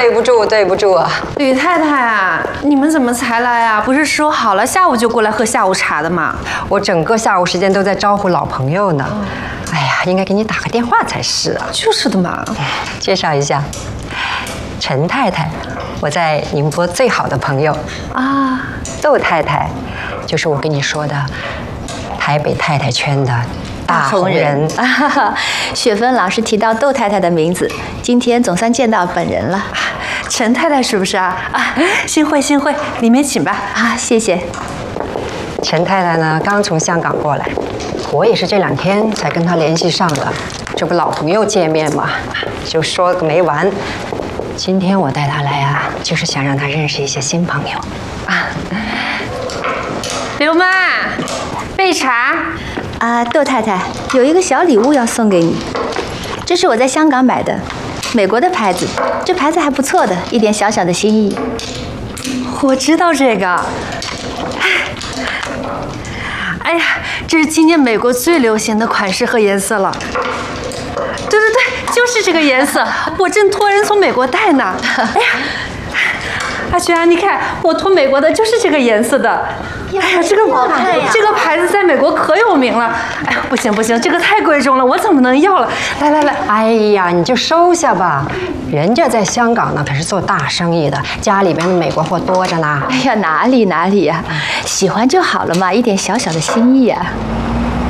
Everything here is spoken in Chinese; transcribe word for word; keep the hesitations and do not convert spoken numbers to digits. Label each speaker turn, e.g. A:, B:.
A: 对不住，对不住啊！
B: 吕太太啊，你们怎么才来啊？不是说好了下午就过来喝下午茶的吗？
A: 我整个下午时间都在招呼老朋友呢。哎呀，应该给你打个电话才是啊。
B: 就是的嘛。
A: 介绍一下，陈太太，我在宁波最好的朋友
B: 啊。
A: 窦太太，就是我跟你说的台北太太圈的大红人。
C: 啊，雪芬老师提到窦太太的名字，今天总算见到本人了。
B: 陈太太是不是啊？啊，幸会幸会，里面请吧。
C: 啊，谢谢。
A: 陈太太呢，刚从香港过来，我也是这两天才跟她联系上的，这不老朋友见面嘛，就说个没完。今天我带她来啊，就是想让她认识一些新朋友。啊，
B: 刘妈，备茶。
C: 啊，窦太太，有一个小礼物要送给你，这是我在香港买的，美国的牌子，这牌子还不错的，一点小小的心意。
B: 我知道这个。哎呀，这是今年美国最流行的款式和颜色了。对对对，就是这个颜色，我正托人从美国带呢。哎呀，阿璇，你看我托美国的就是这个颜色的。哎呀，这个
C: 好看呀！
B: 这个牌子在美国可有名了。哎呀，不行不行，这个太贵重了，我怎么能要了？来来来，
A: 哎呀，你就收下吧。人家在香港呢，可是做大生意的，家里边的美国货多着呢。
C: 哎呀，哪里哪里呀，喜欢就好了嘛，一点小小的心意啊。